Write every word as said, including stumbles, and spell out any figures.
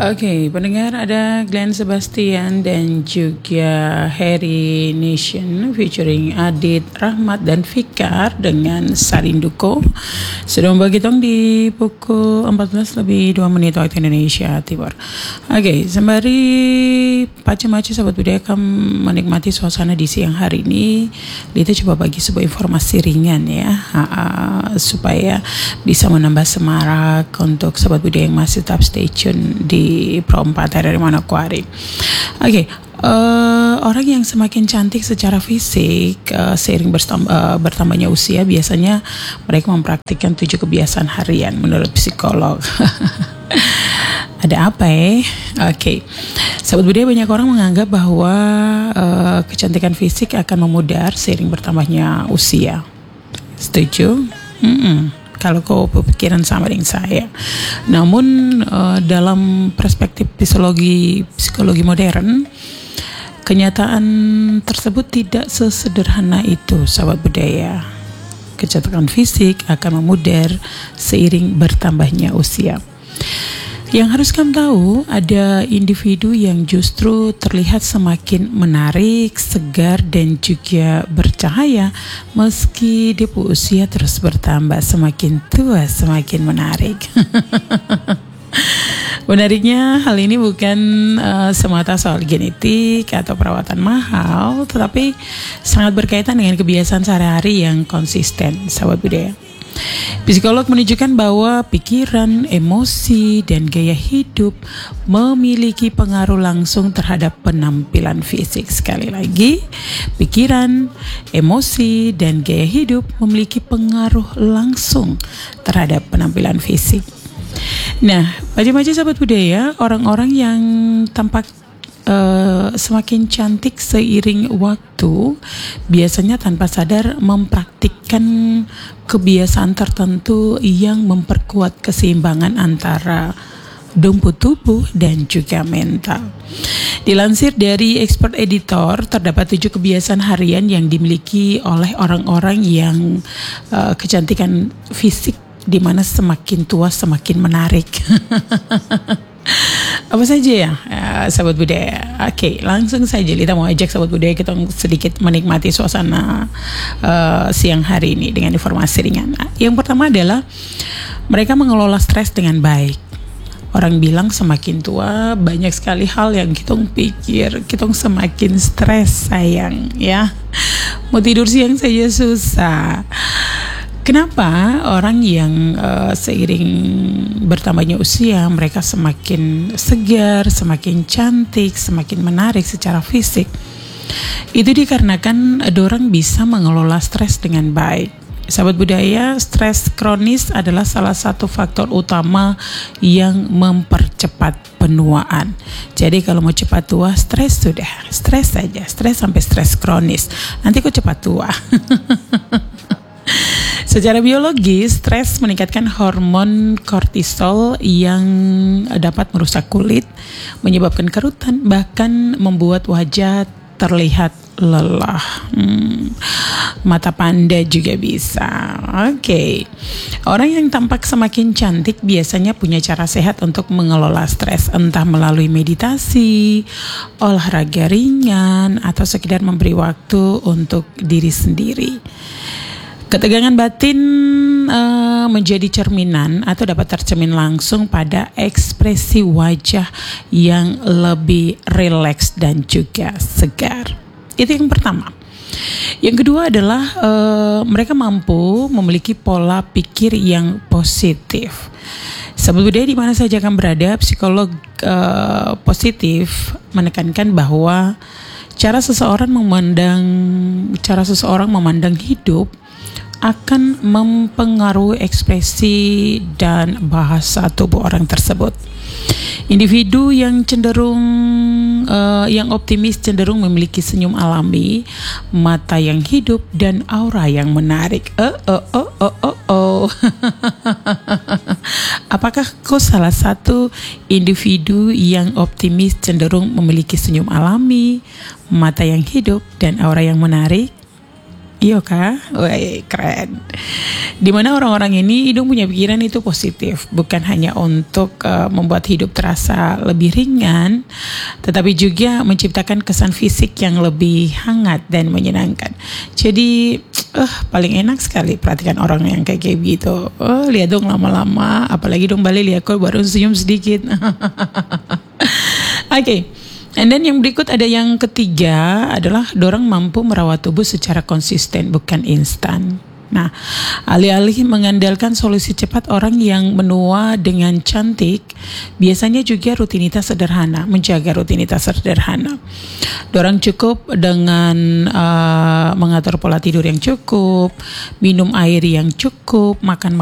Oke, pendengar, ada Glenn Sebastian dan juga Harry Nation featuring Adit, Rahmat dan Fikar dengan Sarinduko. Sudah membagi tong di pukul empat belas lebih dua menit waktu Indonesia Timur. Oke, sembari pace-mace sahabat budaya akan menikmati suasana di siang hari ini, Lita coba bagi sebuah informasi ringan ya, uh, supaya bisa menambah semarak untuk sahabat budaya yang masih tetap stay tune di Pro empat dari Manokwari. Oke, okay, uh, orang yang semakin cantik secara fisik uh, seiring bertambah, uh, bertambahnya usia, biasanya mereka mempraktikkan tujuh kebiasaan harian menurut psikolog. Ada apa ya? Eh? Oke, okay. Sahabat budaya, banyak orang menganggap bahwa uh, kecantikan fisik akan memudar seiring bertambahnya usia. Setuju? Mm-mm. Kalau kau berpikiran sama dengan saya. Namun uh, dalam perspektif psikologi psikologi modern, kenyataan tersebut tidak sesederhana itu, sahabat budaya. Kecantikan fisik akan memudar seiring bertambahnya usia. Yang harus kamu tahu, ada individu yang justru terlihat semakin menarik, segar, dan juga bercahaya meski di usia terus bertambah. Semakin tua, semakin menarik. Menariknya, hal ini bukan uh, semata soal genetik atau perawatan mahal, tetapi sangat berkaitan dengan kebiasaan sehari-hari yang konsisten, sahabat budaya. Psikolog menunjukkan bahwa pikiran, emosi, dan gaya hidup memiliki pengaruh langsung terhadap penampilan fisik. Sekali lagi, pikiran, emosi, dan gaya hidup memiliki pengaruh langsung terhadap penampilan fisik. Nah, baca-baca sahabat budaya, orang-orang yang tampak Uh, semakin cantik seiring waktu biasanya tanpa sadar mempraktikkan kebiasaan tertentu yang memperkuat keseimbangan antara dompet tubuh dan juga mental. Dilansir dari Expert Editor, terdapat tujuh kebiasaan harian yang dimiliki oleh orang-orang yang uh, kecantikan fisik di mana semakin tua semakin menarik. Apa saja ya, uh, sahabat budaya? Oke, okay, langsung saja kita mau ajak sahabat budaya kita sedikit menikmati suasana uh, siang hari ini dengan informasi ringan. Yang pertama adalah mereka mengelola stres dengan baik. Orang bilang semakin tua banyak sekali hal yang kita pikir kita semakin stres, sayang ya. Mau tidur siang saja susah. Kenapa orang yang uh, seiring bertambahnya usia mereka semakin segar, semakin cantik, semakin menarik secara fisik? Itu dikarenakan orang bisa mengelola stres dengan baik. Sahabat budaya, stres kronis adalah salah satu faktor utama yang mempercepat penuaan. Jadi kalau mau cepat tua, stres sudah, stres saja, stres sampai stres kronis. Nanti kok cepat tua. Secara biologis, stres meningkatkan hormon kortisol yang dapat merusak kulit, menyebabkan kerutan, bahkan membuat wajah terlihat lelah. Hmm, mata panda juga bisa. Oke, okay. Orang yang tampak semakin cantik biasanya punya cara sehat untuk mengelola stres, entah melalui meditasi, olahraga ringan, atau sekedar memberi waktu untuk diri sendiri. Ketegangan batin uh, menjadi cerminan atau dapat tercermin langsung pada ekspresi wajah yang lebih rileks dan juga segar. Itu yang pertama. Yang kedua adalah uh, mereka mampu memiliki pola pikir yang positif. Sahabat budaya di mana saja akan berada, psikolog uh, positif menekankan bahwa cara seseorang memandang cara seseorang memandang hidup akan mempengaruhi ekspresi dan bahasa tubuh orang tersebut. Individu yang cenderung uh, yang optimis cenderung memiliki senyum alami, mata yang hidup, dan aura yang menarik. Oh oh oh oh oh oh. Apakah kau salah satu individu yang optimis cenderung memiliki senyum alami, mata yang hidup, dan aura yang menarik? Iya kah? Wah, keren. Dimana orang-orang ini hidung punya pikiran itu positif, bukan hanya untuk uh, membuat hidup terasa lebih ringan, tetapi juga menciptakan kesan fisik yang lebih hangat dan menyenangkan. Jadi, uh, paling enak sekali perhatikan orang yang kayak kayak gitu. Oh, lihat dong lama-lama, apalagi dong balik lihat kok baru senyum sedikit. Oke. Okay. And then yang berikut ada yang ketiga adalah dorang mampu merawat tubuh secara konsisten, bukan instan. Nah, alih-alih mengandalkan solusi cepat, orang yang menua dengan cantik biasanya juga rutinitas sederhana, menjaga rutinitas sederhana. Dorang cukup dengan uh, mengatur pola tidur yang cukup, minum air yang cukup, makan